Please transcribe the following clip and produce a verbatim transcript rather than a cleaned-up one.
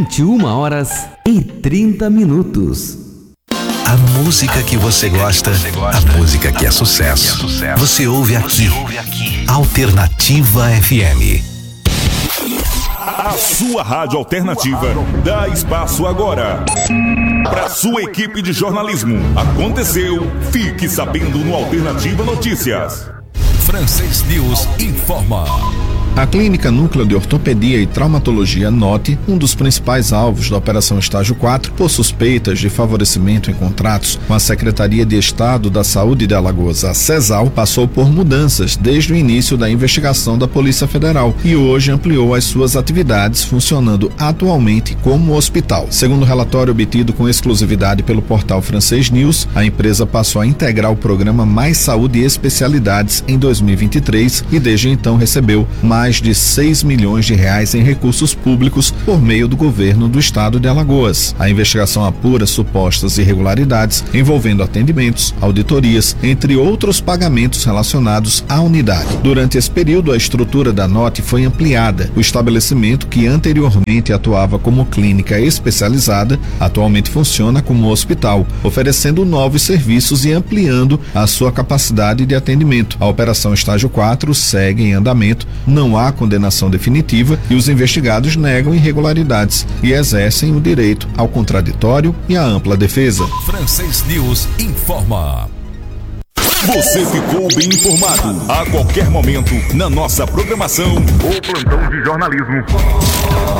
vinte e uma horas e trinta minutos. A música que você gosta, a música que é sucesso. Você ouve aqui. Alternativa F M. A sua rádio alternativa dá espaço agora para sua equipe de jornalismo. Aconteceu, fique sabendo no Alternativa Notícias. Francês News informa. A Clínica Núcleo de Ortopedia e Traumatologia Note, um dos principais alvos da Operação Estágio quatro, por suspeitas de favorecimento em contratos com a Secretaria de Estado da Saúde de Alagoas, a CESAL, passou por mudanças desde o início da investigação da Polícia Federal e hoje ampliou as suas atividades, funcionando atualmente como hospital. Segundo o relatório obtido com exclusividade pelo portal Francês News, a empresa passou a integrar o programa Mais Saúde e Especialidades em dois mil e vinte e três e desde então recebeu mais mais de seis milhões de reais em recursos públicos por meio do governo do estado de Alagoas. A investigação apura supostas irregularidades envolvendo atendimentos, auditorias, entre outros pagamentos relacionados à unidade. Durante esse período, a estrutura da Note foi ampliada. O estabelecimento, que anteriormente atuava como clínica especializada, atualmente funciona como hospital, oferecendo novos serviços e ampliando a sua capacidade de atendimento. A Operação Estágio quatro segue em andamento, não há condenação definitiva e os investigados negam irregularidades e exercem o direito ao contraditório e à ampla defesa. Francês News informa. Você ficou bem informado. A qualquer momento, na nossa programação, o plantão de jornalismo.